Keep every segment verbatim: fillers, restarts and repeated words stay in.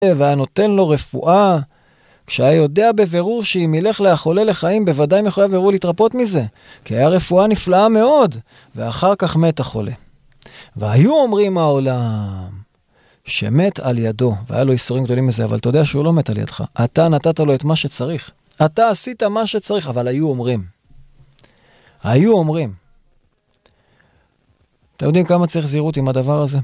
והיה נותן לו רפואה, כשהיה יודע בבירור שאם ילך לחולה לחיים, בוודאי מחויב בבירור להתרפות מזה, כי היה רפואה נפלאה מאוד, ואחר כך מת החולה. והיו אומרים העולם, שמת על ידו, והיה לו איסורים גדולים מזה, אבל אתה יודע שהוא לא מת על ידך. אתה נתת לו את מה שצריך. אתה עשית מה שצריך, אבל היו אומרים. היו אומרים. אתם יודעים כמה צריך זהירות עם הדבר הזה?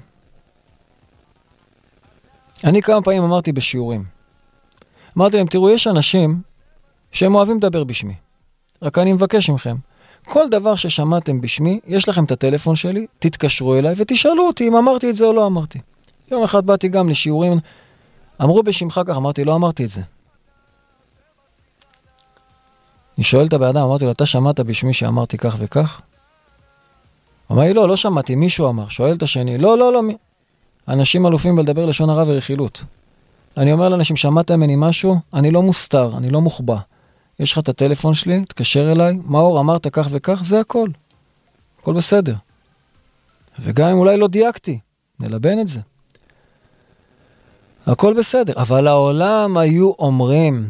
אני כמה פעמים אמרתי בשיעורים. אמרתי להם, תראו, יש אנשים שהם אוהבים לדבר בשמי. רק אני מבקש מכם. כל דבר ששמעתם בשמי, יש לכם את הטלפון שלי, תתקשרו אליי ותשאלו אותי אם אמרתי את זה או לא אמרתי. יום אחד באתי גם לשיעורים, אמרו בשמך כך, אמרתי, לא אמרתי את זה. אני שואל את הבאדם, אמרתי לו, אתה שמעת בשמי שאמרתי כך וכך? אמר לי, לא, לא שמעתי, מישהו אמר. שואל את השני, לא, לא, לא. אנשים אלופים בלדבר לשון הרע ורכילות. אני אומר לאנשים, שמעת ממני משהו? אני לא מוסתר, אני לא מוחבא. יש לך את הטלפון שלי, תקשר אליי, מאור, אמרת כך וכך, זה הכל. הכל בסדר. וגם אם אולי לא דייקתי, נלבן את זה. הכל בסדר. אבל העולם היו אומרים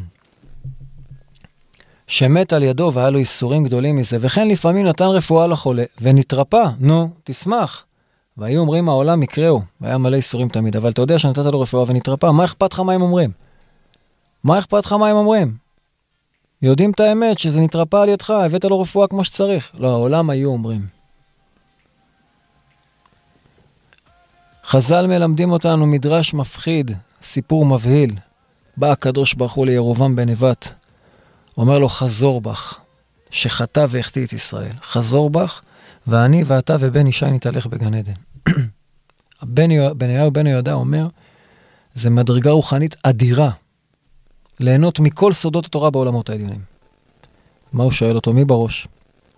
שמת על ידו והיה לו איסורים גדולים מזה, וכן לפעמים נתן רפואה לחולה ונתרפא, נו, תשמח. והיו אומרים העולם יקראו, והיה מלא איסורים תמיד, אבל אתה יודע שנתת לו רפואה ונתרפא, מה אכפת לך מה הם אומרים? מה אכפת לך מה הם אומרים? יודעים את האמת שזה נתרפא על ידך, הבאת לו רפואה כמו שצריך. לא, העולם היו אומרים. חז"ל מלמדים אותנו מדרש מפחיד, סיפור מבהיל. בא הקדוש ברוך הוא לירובעם בן נבט, אומר לו חזור בך, שחטא והחטיא את ישראל. חזור בך, ואני ואתה ובן ישי נתהלך בגן עדן. בניהו בן יהודה אומר, זה מדרגה רוחנית אדירה, ליהנות מכל סודות התורה בעולמות העליונים. מה הוא שואל אותו? מי בראש?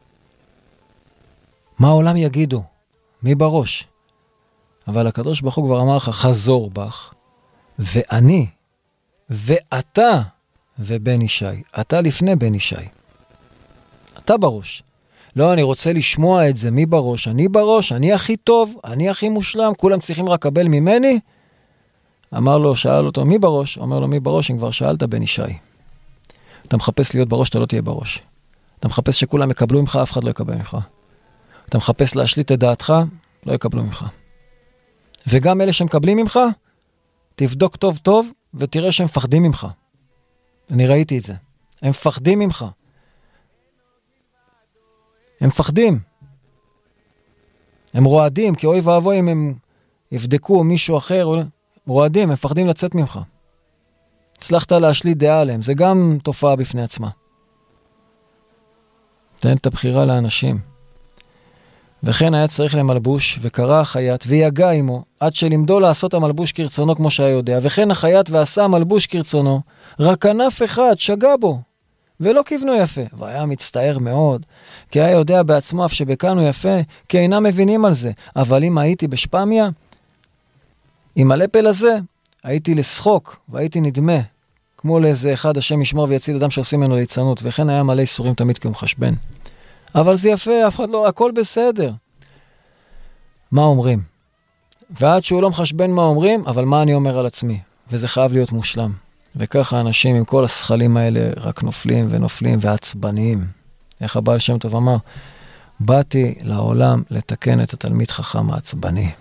מה העולם יגידו? מי בראש? אבל הקדוש ברוך הוא כבר אמר לך, חזור בך, ואני, ואתה, ובן ישי. אתה לפני בן ישי. אתה בראש. לא, אני רוצה לשמוע את זה. מי בראש? אני בראש, אני הכי טוב, אני הכי מושלם, כולם צריכים רק לקבל ממני. אמר לו, שאל אותו, מי בראש? אומר לו, מי בראש? אם כבר שאלת, בן ישי. אתה מחפש להיות בראש, אתה לא תהיה בראש. אתה מחפש שכולם יקבלו ממך, אף אחד לא יקבל ממך. אתה מחפש להשליט את דעתך, לא יקבלו ממך. וגם אלה שמקבלים ממך, תבדוק טוב טוב, ותראה שהם מפחדים ממך. אני ראיתי את זה. הם מפחדים ממך. הם מפחדים. הם רועדים, כי אוי ואבוי אם הם יבדקו מישהו אחר, רועדים, הם מפחדים לצאת ממך. הצלחת להשליט דעה עליהם, זה גם תופעה בפני עצמה. תן את הבחירה לאנשים. וכן היה צריך למלבוש, וקרא החייט, ויגע עמו, עד שלמדו לעשות המלבוש כרצונו כמו שהיה יודע. וכן החייט ועשה המלבוש כרצונו, רק ענף אחד שגע בו, ולא כיוונו יפה. והיה מצטער מאוד, כי היה יודע בעצמו אף שבקנו יפה, כי אינם מבינים על זה. אבל אם הייתי בשפמיה, עם הלפל הזה, הייתי לשחוק, והייתי נדמה, כמו לאיזה אחד השם ישמור ויציל אדם שעושים ממנו ליצנות, וכן היה מלא איסורים תמיד כי הוא מחשבן. אבל זה יפה, אף אחד לא, הכל בסדר. מה אומרים? ועד שהוא לא מחשבן מה אומרים, אבל מה אני אומר על עצמי? וזה חייב להיות מושלם. וככה אנשים עם כל השכלים האלה רק נופלים ונופלים ועצבניים. איך הבעל שם טוב אמר? באתי לעולם לתקן את התלמיד חכם העצבני.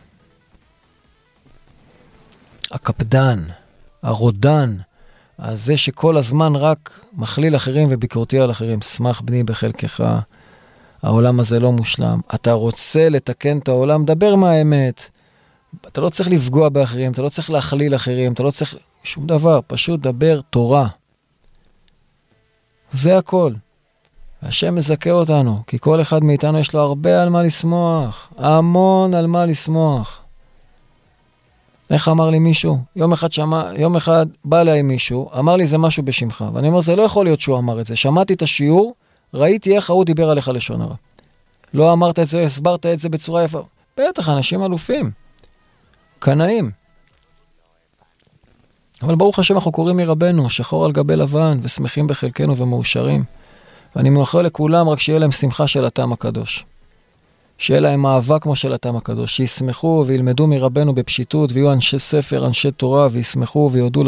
הקפדן, הרודן, הזה שכל הזמן רק מכליל אחרים וביקורתי על אחרים. שמח בני בחלקך, העולם הזה לא מושלם. אתה רוצה לתקן את העולם, דבר מה האמת. אתה לא צריך לפגוע באחרים, אתה לא צריך להכליל אחרים, אתה לא צריך שום דבר, פשוט דבר תורה. זה הכל. והשם מזכה אותנו, כי כל אחד מאיתנו יש לו הרבה על מה לשמוח, המון על מה לשמוח. איך אמר לי מישהו? יום אחד, שמע, יום אחד בא אליי מישהו, אמר לי זה משהו בשמך, ואני אומר, זה לא יכול להיות שהוא אמר את זה. שמעתי את השיעור, ראיתי איך הוא דיבר עליך לשון הרע. לא אמרת את זה, הסברת את זה בצורה יפה. בטח, אנשים אלופים, קנאים. אבל ברוך השם אנחנו קוראים מרבנו, שחור על גבי לבן, ושמחים בחלקנו ומאושרים. ואני מאחל לכולם רק שיהיה להם שמחה של הטעם הקדוש. שיהיה להם אהבה כמו של התם הקדוש, שישמחו וילמדו מרבנו בפשיטות, ויהיו אנשי ספר, אנשי תורה, וישמחו ויודו